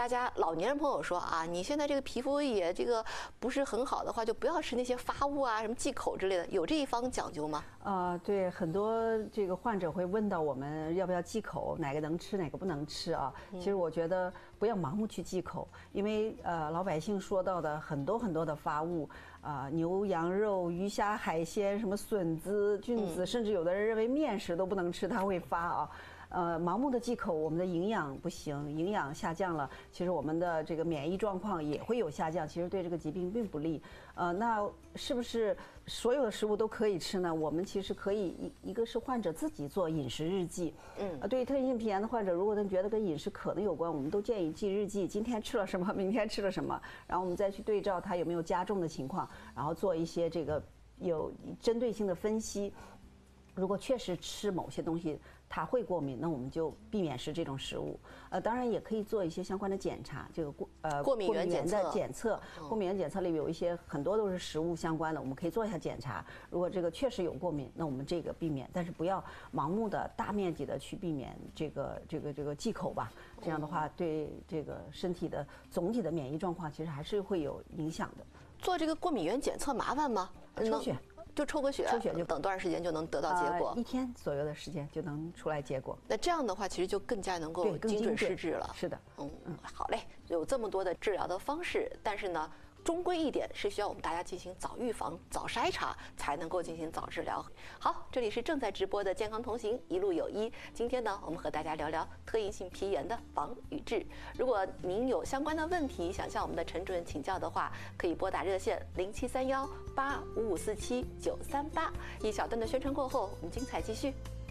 大家老年人朋友说啊，你现在这个皮肤也这个不是很好的话，就不要吃那些发物啊，什么忌口之类的，有这一方讲究吗？ 对，很多这个患者会问到我们要不要忌口，哪个能吃，哪个不能吃啊？其实我觉得不要盲目去忌口，因为老百姓说到的很多的发物，牛羊肉、鱼虾海鲜，什么笋子、菌子，甚至有的人认为面食都不能吃，它会发啊。盲目的忌口，我们的营养不行，营养下降了，其实我们的这个免疫状况也会有下降，其实对这个疾病并不利。那是不是所有的食物都可以吃呢？我们其实可以一个是患者自己做饮食日记，对于特异性皮炎的患者，如果他觉得跟饮食可能有关，我们都建议记日记，今天吃了什么，明天吃了什么，然后我们再去对照他有没有加重的情况，然后做一些这个有针对性的分析。如果确实吃某些东西它会过敏，那我们就避免吃这种食物。当然也可以做一些相关的检查，这个过敏原的检测。过敏原检测里有一些很多都是食物相关的，我们可以做一下检查。如果这个确实有过敏，那我们这个避免，但是不要盲目的大面积的去避免这个忌口吧。这样的话对这个身体的总体的免疫状况其实还是会有影响的。 做这个过敏原检测麻烦吗？ 抽血。 就抽个血， 抽血就等多长时间就能得到结果？ 1天左右的时间就能出来结果。 那这样的话，其实就更加能够精准施治了。 是的， 好嘞，有这么多的治疗的方式，但是呢，终归一点是需要我们大家进行早预防、早筛查，才能够进行早治疗。好，这里是正在直播的健康同行，一路有医。今天呢，我们和大家聊聊特异性皮炎的防与治。如果您有相关的问题，想向我们的陈主任请教的话，可以拨打热线0731855547-938。一小段的宣传过后，我们精彩继续。